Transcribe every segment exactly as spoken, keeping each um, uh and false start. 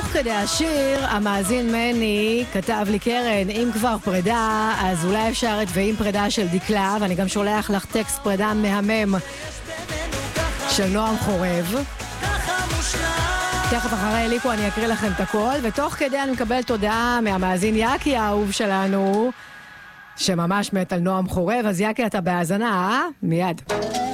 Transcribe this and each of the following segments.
תוך כדי השיר, המאזין מני כתב לי, קרן, אם כבר פרידה, אז אולי אפשר את ואם פרידה של דקלה, ואני גם שולח לך טקסט פרידה מהמם של נועם חורב. תכף אחרי אליקו אני אקריא לכם את הכל, ותוך כדי אני מקבל תודעה מהמאזין יקי האהוב שלנו, שממש מת על נועם חורב. אז יקי, אתה בהאזנה, אה? מיד.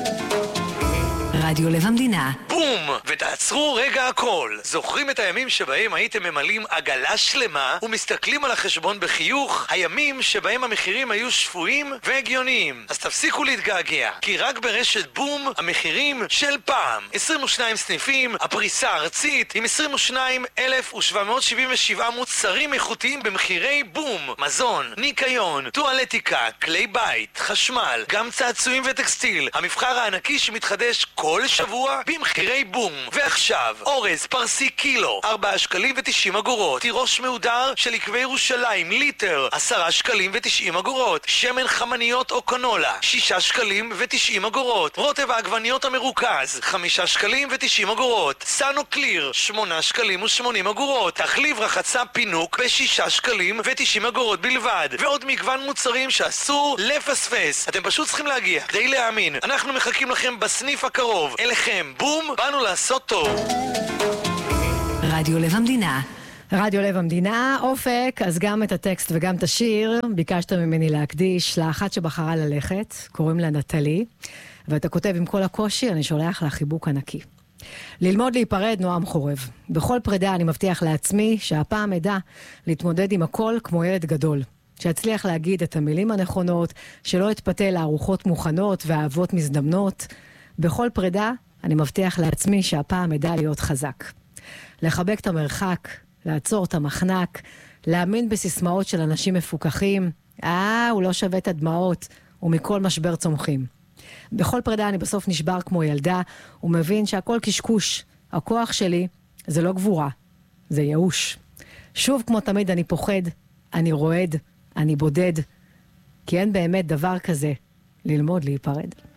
רדיו לב המדינה. בום! ותעצרו רגע הכל. זוכרים את הימים שבהם הייתם ממלאים עגלה שלמה ומסתכלים על החשבון בחיוך? הימים שבהם המחירים היו שפויים והגיוניים. אז תפסיקו להתגעגע, כי רק ברשת בום המחירים של פעם. עשרים ושניים סניפים, הפריסה הארצית עם עשרים ושניים אלף ושבע מאות שבעים ושבע מוצרים איכותיים במחירי בום. מזון, ניקיון, טואלטיקה, כלי בית, חשמל, גם צעצועים וטקסטיל. המבחר הענקי שמתחדש כל שבוע במחירי בום. ועכשיו, אורז פרסי קילו, ארבעה שקלים ותשעים אגורות. תירוש מהודר של עקבי ירושלים, ליטר, עשרה שקלים ותשעים אגורות. שמן חמניות או קנולה, שישה שקלים ותשעים אגורות. רוטב העגבניות המרוכז, חמישה שקלים ותשעים אגורות. סאנו קליר, שמונה שקלים ושמונים אגורות. תחליב רחצה פינוק בשישה שקלים ותשעים אגורות בלבד. ועוד מגוון מוצרים שאסור לפספס. אתם פשוט צריכים להגיע כדי להאמין. אנחנו מחכים לכם בסניף הקרוב. אליכם, בום, באנו לעשות טוב. רדיו לב המדינה. רדיו לב המדינה, אופק, אז גם את הטקסט וגם את השיר ביקשת ממני להקדיש לאחת שבחרה ללכת, קוראים לה נטלי, ואתה כותב, עם כל הקושי אני שולח לה חיבוק ענקי. ללמוד להיפרד, נועם חורב. בכל פרידה אני מבטיח לעצמי שהפעם אדע להתמודד עם הכל כמו ילד גדול. שאצליח להגיד את המילים הנכונות, שלא אתפתה לארוחות מוכנות ואהבות מזדמנות. בכל פרידה אני מבטיח לעצמי שהפעם אדע להיות חזק. לחבק את המרחק, לעצור את המחנק, להאמין בסיסמאות של אנשים מפוקחים. אה, הוא לא שווה את הדמעות, ומכל משבר צומחים. בכל פרידה אני בסוף נשבר כמו ילדה, ומבין שהכל קשקוש. הכוח שלי זה לא גבורה, זה ייאוש. שוב כמו תמיד אני פוחד, אני רועד, אני בודד, כי אין באמת דבר כזה ללמוד להיפרד.